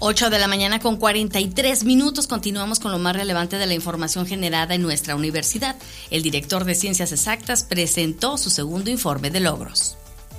8 de la mañana con 43 minutos. Continuamos con lo más relevante de la información generada en nuestra universidad. El director de Ciencias Exactas presentó su segundo informe de logros.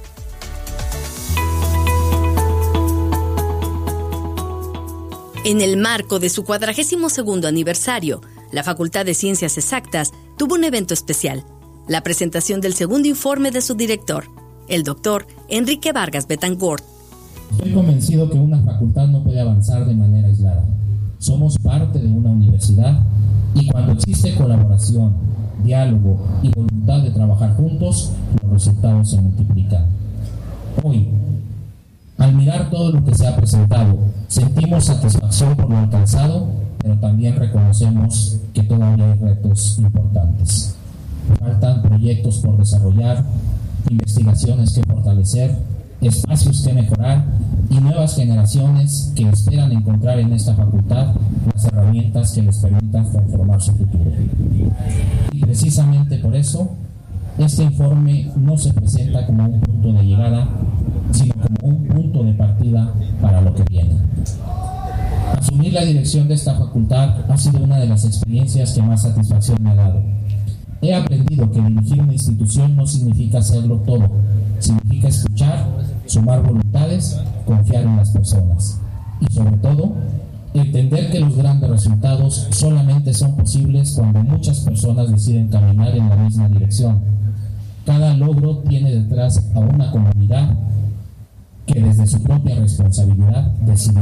En el marco de su 42º aniversario, la Facultad de Ciencias Exactas tuvo un evento especial, la presentación del segundo informe de su director, el doctor Enrique Vargas Betancourt. Estoy convencido que una facultad no puede avanzar de manera aislada. Somos parte de una universidad y cuando existe colaboración, diálogo y voluntad de trabajar juntos, los resultados se multiplican. Hoy, al mirar todo lo que se ha presentado, sentimos satisfacción por lo alcanzado, pero también reconocemos que todavía hay retos importantes. Faltan proyectos por desarrollar, investigaciones que fortalecer, espacios que mejorar y nuevas generaciones que esperan encontrar en esta facultad las herramientas que les permitan transformar su futuro. Y precisamente por eso, este informe no se presenta como un punto de llegada, sino como un punto de partida para lo que viene. Asumir la dirección de esta facultad ha sido una de las experiencias que más satisfacción me ha dado. He aprendido que dirigir una institución no significa hacerlo todo, significa escuchar, sumar voluntades, confiar en las personas y sobre todo, entender que los grandes resultados solamente son posibles cuando muchas personas deciden caminar en la misma dirección. Cada logro tiene detrás a una comunidad que desde su propia responsabilidad decide